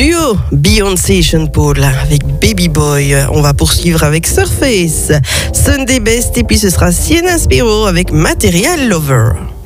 Duo Beyoncé et Sean Paul avec Baby Boy. On va poursuivre avec Surface, Sunday Best et puis ce sera Sienna Spiro avec Material Lover.